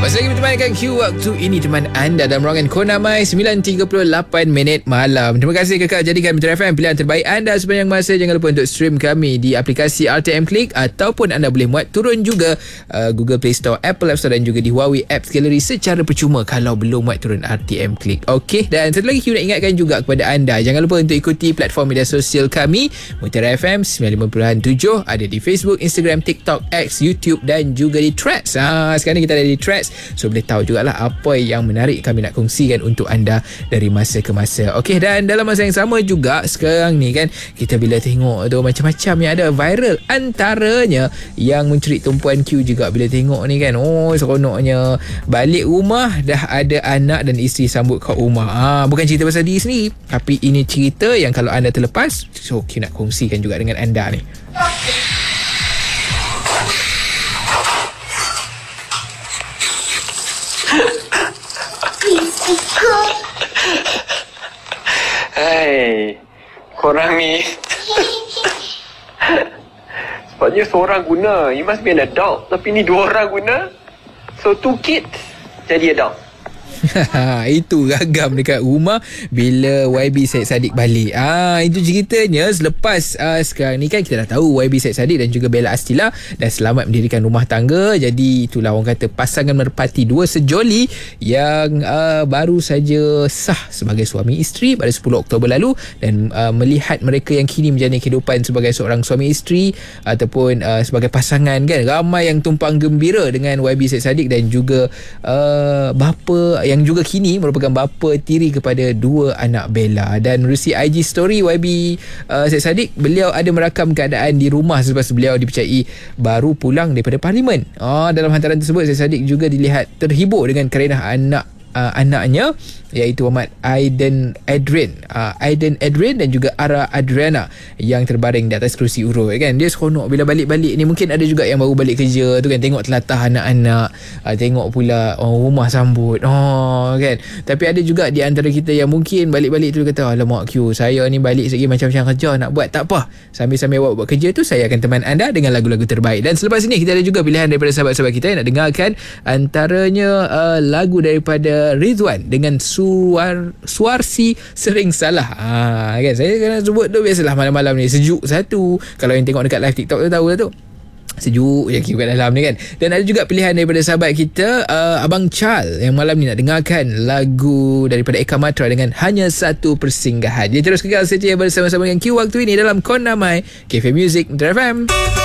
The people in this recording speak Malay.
Masih lagi bertemankan Q waktu ini teman anda dalam ruangan Konamai 9.38 malam. Terima kasih kekal jadikan Metro FM pilihan terbaik anda sepanjang masa. Jangan lupa untuk stream kami di aplikasi RTM Click ataupun anda boleh muat turun juga Google Play Store, Apple App Store dan juga di Huawei Apps Gallery secara percuma kalau belum muat turun RTM Click. Okey, dan satu lagi Q nak ingatkan juga kepada anda, jangan lupa untuk ikuti platform media sosial kami Metro FM 95.7, ada di Facebook, Instagram, TikTok, X, YouTube dan juga di Threads. Sekarang ni kita ada di Threads, so boleh tahu jugalah apa yang menarik kami nak kongsikan untuk anda dari masa ke masa. Okey, dan dalam masa yang sama juga sekarang ni kan, kita bila tengok tu macam-macam yang ada viral, antaranya yang mencuri tumpuan Q juga bila tengok ni kan, seronoknya balik rumah dah ada anak dan isteri sambut kat rumah. Bukan cerita pasal diri sendiri, tapi ini cerita yang kalau anda terlepas, so Q nak kongsikan juga dengan anda ni. Hai, korang ni sepatutnya seorang guna. You must be an adult. Tapi ni 2 orang guna. So 2 kids jadi adult. Itu ragam dekat rumah bila YB Syed Saddiq balik. Itu ceritanya selepas sekarang ni kan kita dah tahu YB Syed Saddiq dan juga Bella Astila dah selamat mendirikan rumah tangga. Jadi itulah orang kata pasangan merpati 2 sejoli yang baru saja sah sebagai suami isteri pada 10 Oktober lalu. Dan melihat mereka yang kini menjalani kehidupan sebagai seorang suami isteri ataupun sebagai pasangan kan, ramai yang tumpang gembira dengan YB Syed Saddiq dan juga bapa yang juga kini merupakan bapa tiri kepada 2 anak Bella. Dan menerusi IG story YB Syed Saddiq, beliau ada merakam keadaan di rumah selepas beliau dipercayai baru pulang daripada parlimen. Dalam hantaran tersebut, Syed Saddiq juga dilihat terhibur dengan kerenah anaknya iaitu Muhammad Aiden Adrian dan juga Ara Adriana yang terbaring di atas kerusi urut kan. Dia seronok bila balik-balik ni. Mungkin ada juga yang baru balik kerja tu kan, tengok telatah anak-anak, tengok pula rumah sambut kan. Tapi ada juga di antara kita yang mungkin balik-balik tu kata, alamak Q, saya ni balik segi macam-macam kerja nak buat. Tak apa, sambil-sambil awak buat kerja tu, saya akan teman anda dengan lagu-lagu terbaik. Dan selepas ini kita ada juga pilihan daripada sahabat-sahabat kita yang nak dengarkan, antaranya lagu daripada Rizwan dengan Suarsi Sering Salah. Kan, saya kena sebut tu, biasalah malam-malam ni sejuk satu. Kalau yang tengok dekat live TikTok tu tahu lah tu, sejuk je kat dalam ni kan. Dan ada juga pilihan daripada sahabat kita Abang Chal yang malam ni nak dengarkan lagu daripada Eka Matra dengan Hanya Satu Persinggahan. Dia terus kekal setia bersama-sama dengan Q waktu ini dalam Konamai Cafe Music Metro FM.